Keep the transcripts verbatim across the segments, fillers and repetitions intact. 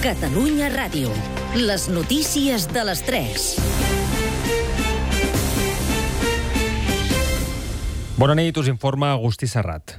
Catalunya Ràdio. Les notícies de les tres. Bona nit, us informa Agustí Serrat.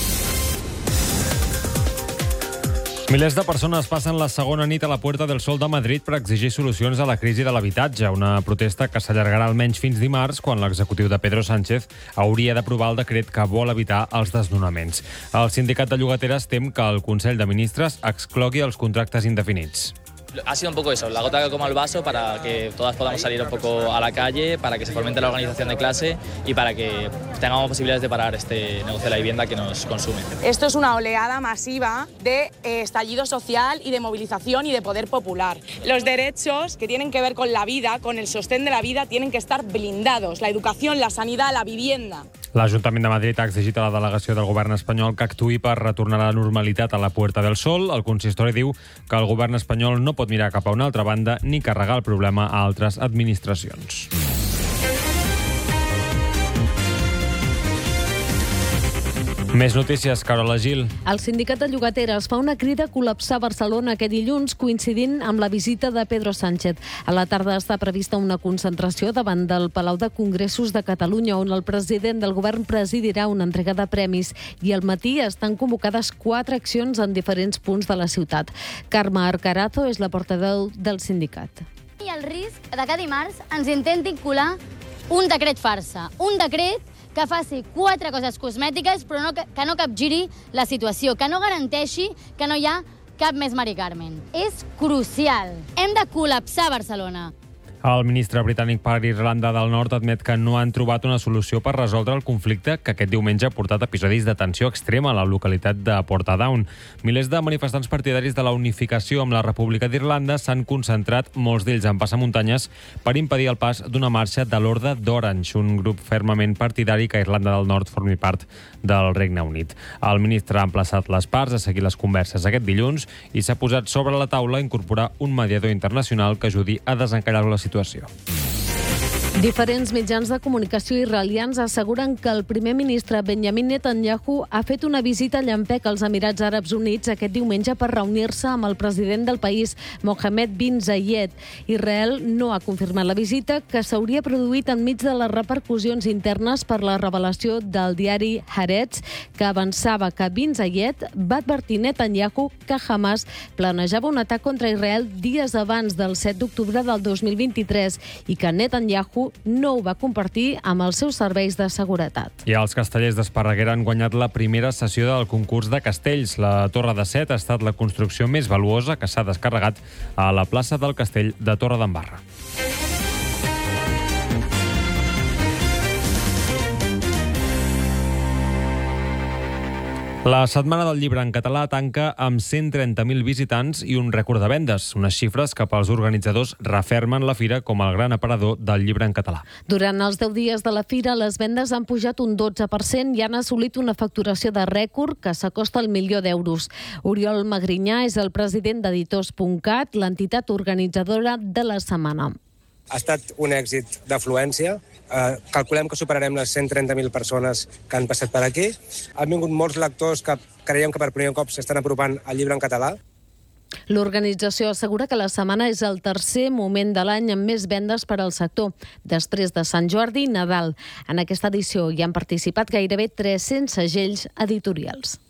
Milers de persones passen la segona nit a la Puerta del Sol de Madrid per exigir solucions a la crisi de l'habitatge, una protesta que s'allargarà almenys fins dimarts, quan l'executiu de Pedro Sánchez hauria d'aprovar el decret que vol evitar els desnonaments. El sindicat de llogateres tem que el Consell de Ministres exclogui els contractes indefinits. Ha sido un poco eso, la gota que colma el vaso para que todas podamos salir un poco a la calle, para que se fomente la organización de clase y para que tengamos posibilidades de parar este negocio de la vivienda que nos consume. Esto es una oleada masiva de eh, estallido social y de movilización y de poder popular. Los derechos que tienen que ver con la vida, con el sostén de la vida, tienen que estar blindados. La educación, la sanidad, la vivienda. L'Ajuntament de Madrid ha exigit a la delegació del govern espanyol que actuï per retornar a la normalitat a la Puerta del Sol. El consistori diu que el govern espanyol no pot mirar cap a una altra banda ni carregar el problema a altres administracions. Més notícies, Carola Gil. El sindicat de llogateres fa una crida a col·lapsar Barcelona aquest dilluns, coincidint amb la visita de Pedro Sánchez. A la tarda està prevista una concentració davant del Palau de Congressos de Catalunya, on el president del govern presidirà una entrega de premis, i al matí estan convocades quatre accions en diferents punts de la ciutat. Carme Arcarazo és la portaveu del sindicat. Hi ha el risc de que dimarts ens intentin colar un decret farsa, un decret que faci quatre coses cosmètiques però no, que no capgiri la situació, que no garanteixi que no hi ha cap més Mari Carmen. És crucial. Hem de col·lapsar Barcelona. El ministre britànic per Irlanda del Nord admet que no han trobat una solució per resoldre el conflicte que aquest diumenge ha portat episodis de tensió extrema a la localitat de Portadown. Milers de manifestants partidaris de la unificació amb la República d'Irlanda s'han concentrat, molts d'ells en passamuntanyes, per impedir el pas d'una marxa de l'Orde d'Orange, un grup fermament partidari que Irlanda del Nord formi part del Regne Unit. El ministre ha emplaçat les parts a seguir les converses aquest dilluns i s'ha posat sobre la taula incorporar un mediador internacional que ajudi a desencallar la situació. situació. Diferents mitjans de comunicació israelians asseguren que el primer ministre Benjamin Netanyahu ha fet una visita a llampec als Emirats Àrabs Units aquest diumenge per reunir-se amb el president del país, Mohammed bin Zayed. Israel no ha confirmat la visita, que s'hauria produït enmig de les repercussions internes per la revelació del diari Haaretz, que avançava que bin Zayed va advertir Netanyahu que Hamas planejava un atac contra Israel dies abans del set d'octubre del dos mil vint-i-tres i que Netanyahu no ho va compartir amb els seus serveis de seguretat. I els castellers d'Esparreguera han guanyat la primera sessió del concurs de castells. La Torre de Set ha estat la construcció més valuosa que s'ha descarregat a la plaça del Castell de Torredembarra. La Setmana del Llibre en català tanca amb cent trenta mil visitants i un rècord de vendes, unes xifres que pels organitzadors refermen la fira com el gran aparador del llibre en català. Durant els deu dies de la fira, les vendes han pujat un dotze per cent i han assolit una facturació de rècord que s'acosta al milió d'euros. Oriol Magrinyà és el president d'editors punt cat, l'entitat organitzadora de la setmana. Ha estat un èxit d'afluència. Eh, calculem que superarem les cent trenta mil persones que han passat per aquí. Han vingut molts lectors que creiem que per primer cop s'estan apropant al llibre en català. L'organització assegura que la setmana és el tercer moment de l'any amb més vendes per al sector, després de Sant Jordi i Nadal. En aquesta edició hi han participat gairebé tres-cents segells editorials.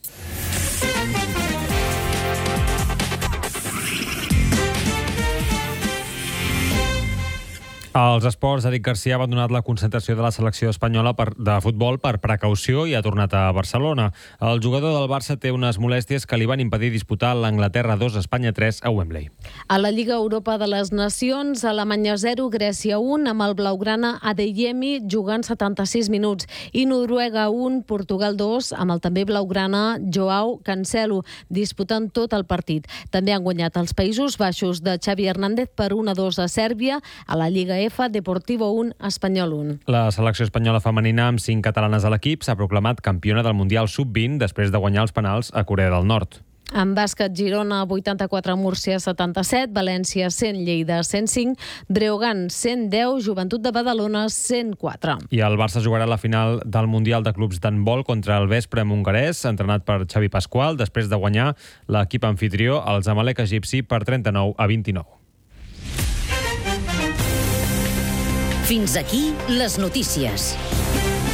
Als esports, Eric Garcia ha abandonat la concentració de la selecció espanyola per, de futbol per precaució i ha tornat a Barcelona. El jugador del Barça té unes molèsties que li van impedir disputar l'Anglaterra dos, Espanya tres a Wembley. A la Lliga Europa de les Nacions, Alemanya zero, Grècia un, amb el blaugrana Adeyemi jugant setanta-sis minuts, i Noruega un, Portugal dos, amb el també blaugrana Joao Cancelo, disputant tot el partit. També han guanyat els Països Baixos de Xavi Hernández per un a dos a Sèrbia. A la Lliga F, Deportivo un, Espanyol un. La selecció espanyola femenina, amb cinc catalanes a l'equip, s'ha proclamat campiona del Mundial sub vint després de guanyar els penals a Corea del Nord. En bàsquet, Girona vuitanta-quatre, Múrcia setanta-set, València cent, Lleida cent cinc, Breogán cent deu, Joventut de Badalona cent quatre. I el Barça jugarà la final del Mundial de Clubs d'handbol contra el Vesprem hongarès, entrenat per Xavi Pasqual, després de guanyar l'equip anfitrió, el Zamalek egipci, per trenta-nou a vint-i-nou. Fins aquí les notícies.